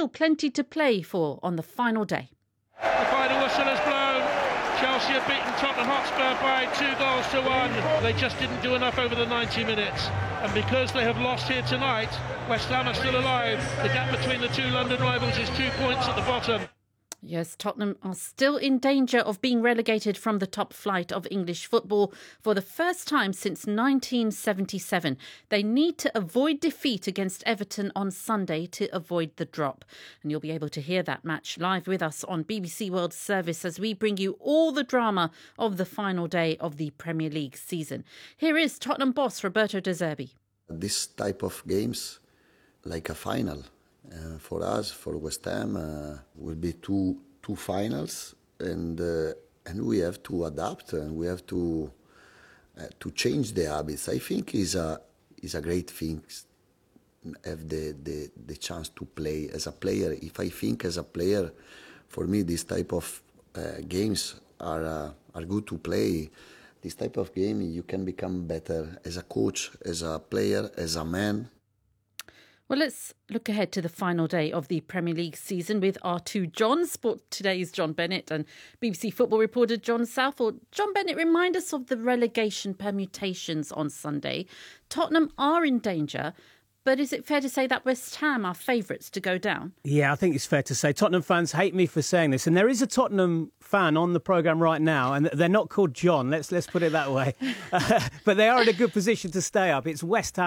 still plenty to play for on the final day. The final whistle has blown. Chelsea have beaten Tottenham Hotspur by 2-1. They just didn't do enough over the 90 minutes. And because they have lost here tonight, West Ham are still alive. The gap between the two London rivals is 2 points at the bottom. Yes, Tottenham are still in danger of being relegated from the top flight of English football for the first time since 1977. They need to avoid defeat against Everton on Sunday to avoid the drop. And you'll be able to hear that match live with us on BBC World Service as we bring you all the drama of the final day of the Premier League season. Here is Tottenham boss Roberto De Zerbi. This type of games, like a final, for us, for West Ham, will be two finals, and we have to adapt and we have to change the habits. I think is a great thing. Have the chance to play as a player. If I think as a player, for me, this type of games are good to play. This type of game, you can become better as a coach, as a player, as a man. Well, let's look ahead to the final day of the Premier League season with our two Johns. Sport Today's John Bennett and BBC football reporter John Southall. John Bennett, remind us of the relegation permutations on Sunday. Tottenham are in danger, but is it fair to say that West Ham are favourites to go down? Yeah, I think it's fair to say. Tottenham fans hate me for saying this, and there is a Tottenham fan on the programme right now, and they're not called John. Let's put it that way. But they are in a good position to stay up. It's West Ham.